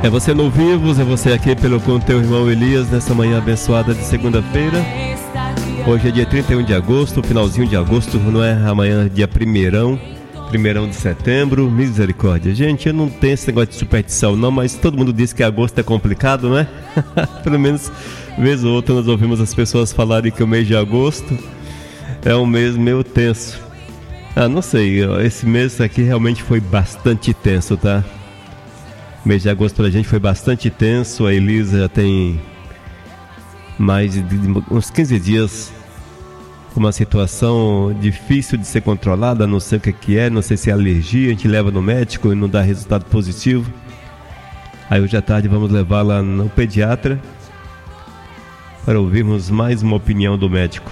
É você no Vivos, é você aqui com teu irmão Elias nessa manhã abençoada de segunda-feira. Hoje é dia 31 de agosto, finalzinho de agosto, não é? Amanhã dia 1º de setembro, misericórdia. Gente, eu não tenho esse negócio de superstição não, mas todo mundo diz que agosto é complicado, não é? Pelo menos, vez ou outra, nós ouvimos as pessoas falarem que o mês de agosto é um mês meio tenso. Não sei, esse mês aqui realmente foi bastante tenso, tá? O mês de agosto pra gente foi bastante tenso. A Elisa já tem mais de uns 15 dias com uma situação difícil de ser controlada. Não sei o que é, não sei se é alergia. A gente leva no médico e não dá resultado positivo. Aí hoje à tarde vamos levá-la no pediatra para ouvirmos mais uma opinião do médico.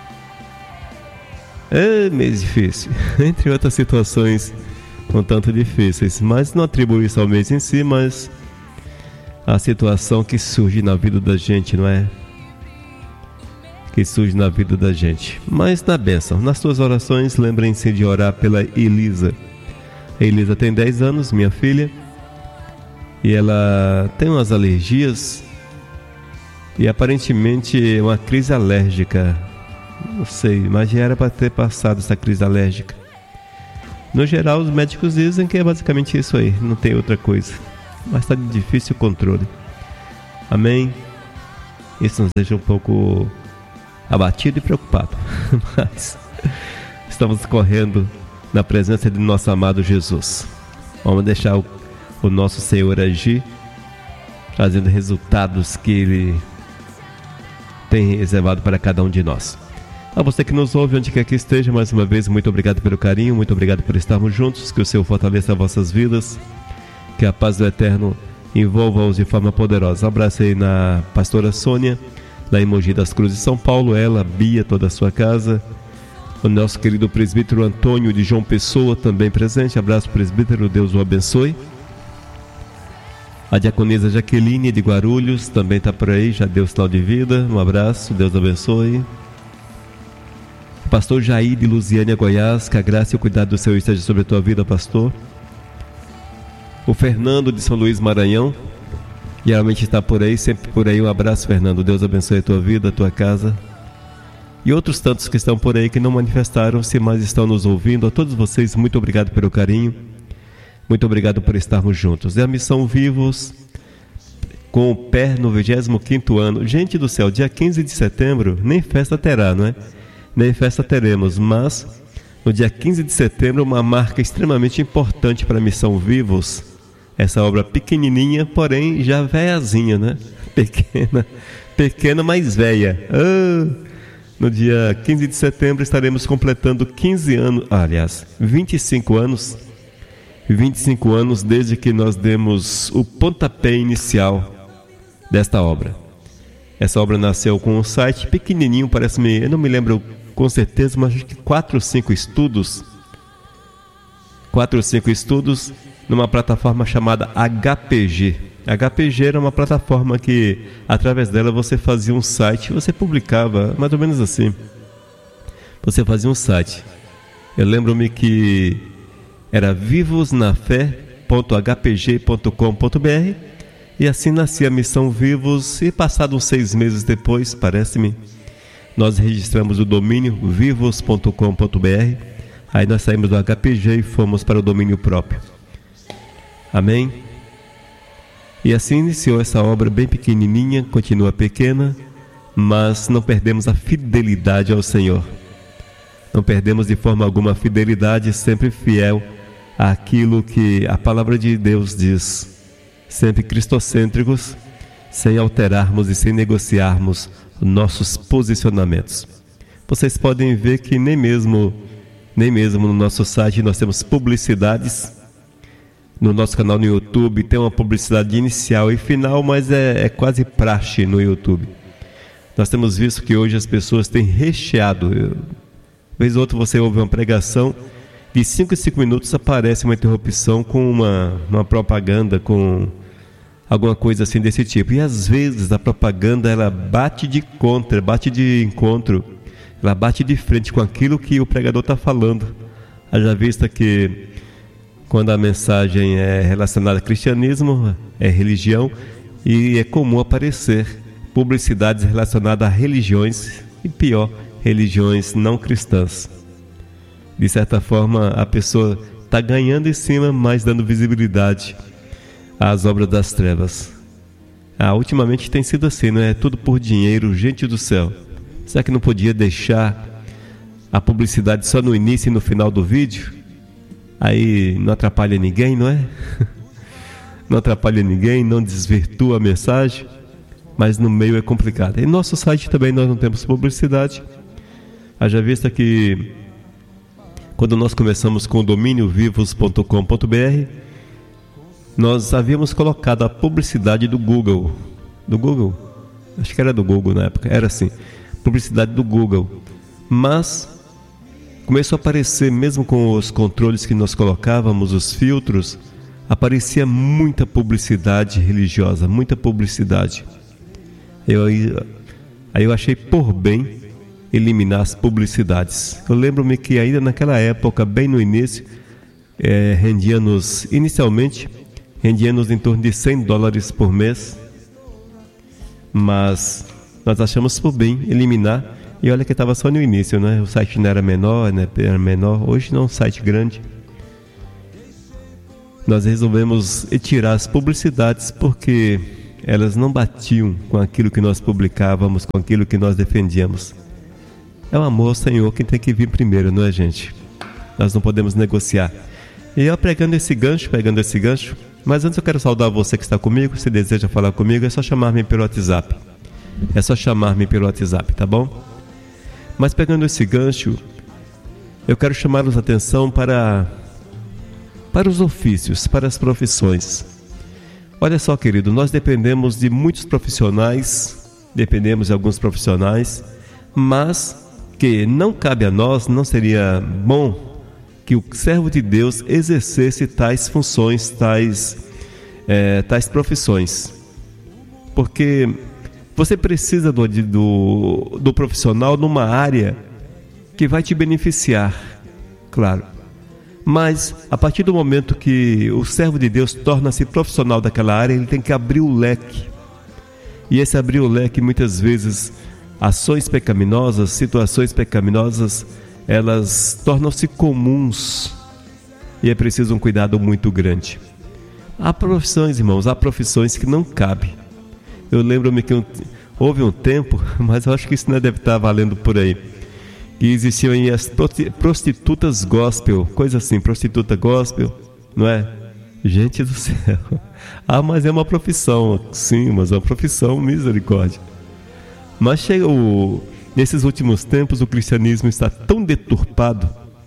É mês difícil, entre outras situações um tanto difíceis, mas não atribuo isso ao mês em si, mas a situação que surge na vida da gente, não é? Que surge na vida da gente. Mas na bênção, nas suas orações, lembrem-se de orar pela Elisa. A Elisa tem 10 anos, minha filha, e ela tem umas alergias e aparentemente uma crise alérgica. Não sei, mas já era para ter passado essa crise alérgica. No geral, os médicos dizem que é basicamente isso aí, não tem outra coisa. Mas está de difícil controle. Amém? Isso nos deixa um pouco abatido e preocupado. Mas estamos correndo na presença de nosso amado Jesus. Vamos deixar o nosso Senhor agir, trazendo resultados que Ele tem reservado para cada um de nós. A você que nos ouve, onde quer que esteja, mais uma vez, muito obrigado pelo carinho, muito obrigado por estarmos juntos, que o Senhor fortaleça vossas vidas, que a paz do Eterno envolva-os de forma poderosa. Abraço aí na pastora Sônia, lá em Mogi das Cruzes, São Paulo, ela, Bia, toda a sua casa, o nosso querido presbítero Antônio de João Pessoa, também presente. Abraço, presbítero, Deus o abençoe. A diaconisa Jaqueline de Guarulhos também está por aí, já deu sinal de vida, um abraço, Deus abençoe. Pastor Jair de Lusiânia, Goiás, que a graça e o cuidado do Senhor esteja sobre a tua vida, pastor. O Fernando de São Luís, Maranhão, geralmente está por aí, sempre por aí. Um abraço, Fernando, Deus abençoe a tua vida, a tua casa. E outros tantos que estão por aí que não manifestaram-se, mas estão nos ouvindo. A todos vocês, muito obrigado pelo carinho, muito obrigado por estarmos juntos. É a Missão Vivos, com o pé no 25º ano. Gente do céu, dia 15 de setembro, nem festa terá, não é? Nem festa teremos, mas no dia 15 de setembro, uma marca extremamente importante para a Missão Vivos. Essa obra pequenininha, porém já velhazinha, né? Pequena, mas velha. No dia 15 de setembro estaremos completando 25 anos. 25 anos desde que nós demos o pontapé inicial desta obra. Essa obra nasceu com um site pequenininho, eu não me lembro com certeza, mas acho que 4 ou 5 estudos. 4 ou 5 estudos numa plataforma chamada HPG. HPG era uma plataforma que, através dela, você fazia um site, você publicava, mais ou menos assim. Você fazia um site. Eu lembro-me que era vivosnafé.hpg.com.br e assim nascia a Missão Vivos, e passados uns 6 meses depois, parece-me, nós registramos o domínio vivos.com.br. Aí nós saímos do HPG e fomos para o domínio próprio. Amém? E assim iniciou essa obra bem pequenininha, continua pequena, mas não perdemos a fidelidade ao Senhor. Não perdemos de forma alguma a fidelidade, sempre fiel àquilo que a palavra de Deus diz. Sempre cristocêntricos, sem alterarmos e sem negociarmos nossos posicionamentos. Vocês podem ver que nem mesmo no nosso site nós temos publicidades. No nosso canal no YouTube tem uma publicidade inicial e final, mas é quase praxe no YouTube. Nós temos visto que hoje as pessoas têm recheado. Vez ou outra você ouve uma pregação, de 5 em 5 minutos aparece uma interrupção com uma propaganda, com alguma coisa assim desse tipo. E às vezes a propaganda ela bate de encontro, ela bate de frente com aquilo que o pregador está falando. Haja vista que quando a mensagem é relacionada a cristianismo, é religião, e é comum aparecer publicidades relacionadas a religiões e, pior, religiões não cristãs. De certa forma, a pessoa está ganhando em cima, mas dando visibilidade às obras das trevas. Ultimamente tem sido assim, não é? Tudo por dinheiro, gente do céu. Será que não podia deixar a publicidade só no início e no final do vídeo? Aí não atrapalha ninguém, não é? Não atrapalha ninguém, não desvirtua a mensagem, mas no meio é complicado. Em nosso site também nós não temos publicidade. Haja vista que quando nós começamos com o domínio vivos.com.br, nós havíamos colocado a publicidade do Google. Do Google? Acho que era do Google na época, era assim, publicidade do Google. Mas começou a aparecer, mesmo com os controles que nós colocávamos, os filtros, aparecia muita publicidade religiosa, muita publicidade. Aí eu achei por bem eliminar as publicidades. Eu lembro-me que ainda naquela época, bem no início, inicialmente rendia-nos em torno de $100 por mês, mas nós achamos por bem eliminar. E olha que estava só no início, né? O site não era menor, né? Era menor. Hoje não é um site grande. Nós resolvemos tirar as publicidades porque elas não batiam com aquilo que nós publicávamos, com aquilo que nós defendíamos. É o amor ao Senhor quem tem que vir primeiro, não é, gente? Nós não podemos negociar. E eu pegando esse gancho, mas antes eu quero saudar você que está comigo. Se deseja falar comigo, é só chamar-me pelo WhatsApp. Tá bom? Mas pegando esse gancho, eu quero chamar-vos a atenção para os ofícios, para as profissões. Olha só, querido, nós dependemos de muitos profissionais, dependemos de alguns profissionais, mas que não cabe a nós, não seria bom que o servo de Deus exercesse tais funções, tais profissões. Porque você precisa do profissional numa área que vai te beneficiar, claro. Mas a partir do momento que o servo de Deus torna-se profissional daquela área, ele tem que abrir o leque. E esse abrir o leque, muitas vezes, ações pecaminosas, situações pecaminosas, elas tornam-se comuns e é preciso um cuidado muito grande. Há profissões, irmãos, que não cabem. Eu lembro-me que houve um tempo, mas eu acho que isso não deve estar valendo por aí, que existiam aí as prostitutas gospel, coisa assim, prostituta gospel, não é? Gente do céu. Mas é uma profissão, sim, mas é uma profissão, misericórdia. Mas nesses últimos tempos o cristianismo está tão deturpado,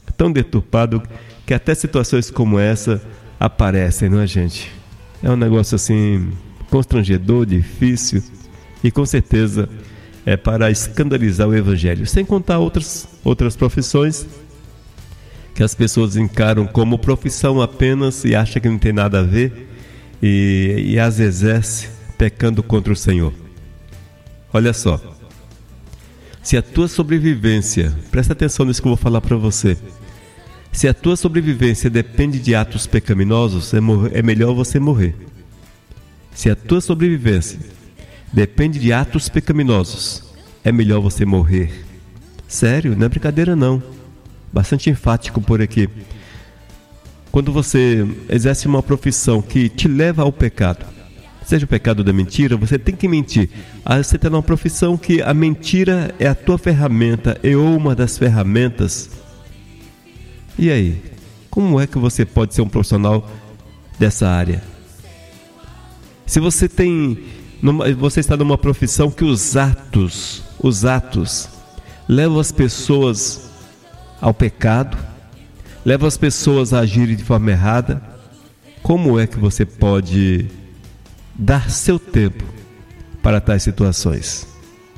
que até situações como essa aparecem, não é, gente? É um negócio assim constrangedor, difícil, e com certeza é para escandalizar o evangelho, sem contar outras profissões que as pessoas encaram como profissão apenas e acham que não tem nada a ver e as exerce pecando contra o Senhor. Olha só, se a tua sobrevivência, presta atenção nisso que eu vou falar para você, se a tua sobrevivência depende de atos pecaminosos, é melhor você morrer. Se a tua sobrevivência depende de atos pecaminosos, é melhor você morrer. Sério, não é brincadeira não. Bastante enfático por aqui. Quando você exerce uma profissão que te leva ao pecado, seja o pecado da mentira, você tem que mentir. Você está numa profissão que a mentira é a tua ferramenta, ou uma das ferramentas. E aí? Como é que você pode ser um profissional dessa área? Se você está numa profissão que os atos levam as pessoas ao pecado, levam as pessoas a agirem de forma errada, como é que você pode dar seu tempo para tais situações?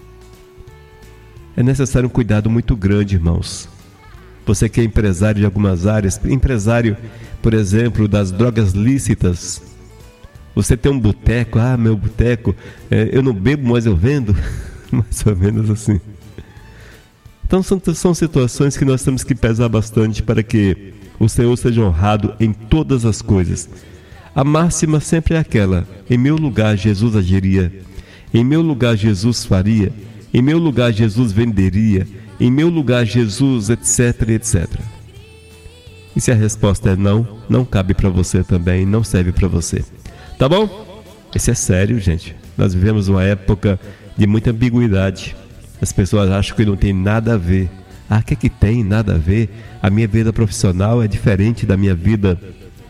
É necessário um cuidado muito grande, irmãos. Você que é empresário de algumas áreas, empresário, por exemplo, das drogas lícitas, você tem um boteco, meu boteco, eu não bebo, mas eu vendo, mais ou menos assim. Então são situações que nós temos que pesar bastante para que o Senhor seja honrado em todas as coisas. A máxima sempre é aquela: em meu lugar Jesus agiria, em meu lugar Jesus faria, em meu lugar Jesus venderia, em meu lugar Jesus, etc, etc. E se a resposta é não, não cabe para você também, não serve para você. Tá bom? Isso é sério, gente. Nós vivemos uma época de muita ambiguidade. As pessoas acham que não tem nada a ver. Ah, o que é que tem nada a ver? A minha vida profissional é diferente da minha vida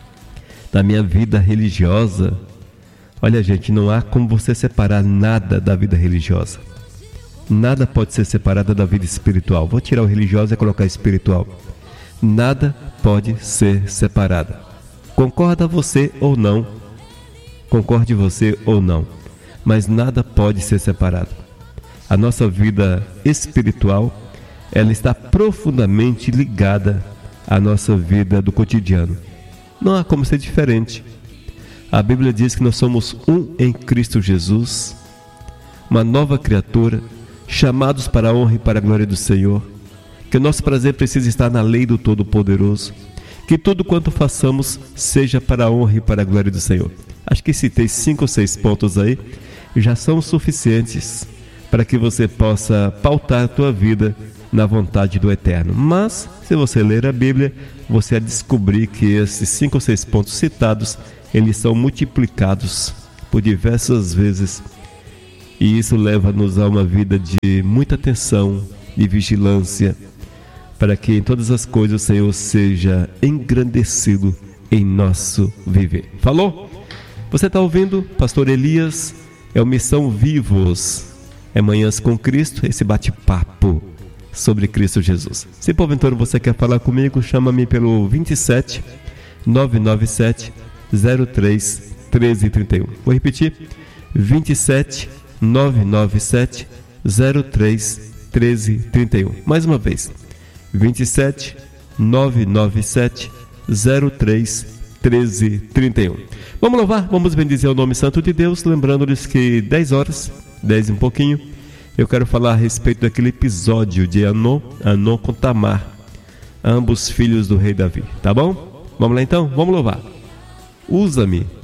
religiosa. Olha, gente, não há como você separar nada da vida religiosa. Nada pode ser separado da vida espiritual. Vou tirar o religioso e colocar espiritual. Nada pode ser separado. Concorda você ou não? Concorde você ou não? Mas nada pode ser separado. A nossa vida espiritual, ela está profundamente ligada à nossa vida do cotidiano. Não há como ser diferente. A Bíblia diz que nós somos um em Cristo Jesus, uma nova criatura, chamados para a honra e para a glória do Senhor, que o nosso prazer precisa estar na lei do Todo-Poderoso, que tudo quanto façamos seja para a honra e para a glória do Senhor. Acho que citei 5 ou 6 pontos aí, e já são suficientes para que você possa pautar a tua vida na vontade do Eterno. Mas, se você ler a Bíblia, você vai descobrir que esses 5 ou 6 pontos citados, eles são multiplicados por diversas vezes. E isso leva-nos a uma vida de muita atenção, de vigilância, para que em todas as coisas o Senhor seja engrandecido em nosso viver. Falou? Você está ouvindo? Pastor Elias, é o Missão Vivos. É Manhãs com Cristo, esse bate-papo sobre Cristo Jesus. Se porventura você quer falar comigo, chama-me pelo 27 997 03 1331. Vou repetir: 27 997 03 1331. Mais uma vez: 27 997 03 1331. Vamos louvar, vamos bendizer o nome santo de Deus, lembrando-lhes que 10 horas, 10 e um pouquinho, eu quero falar a respeito daquele episódio de Anon com Tamar, ambos filhos do rei Davi, tá bom? Vamos lá então, vamos louvar. Usa-me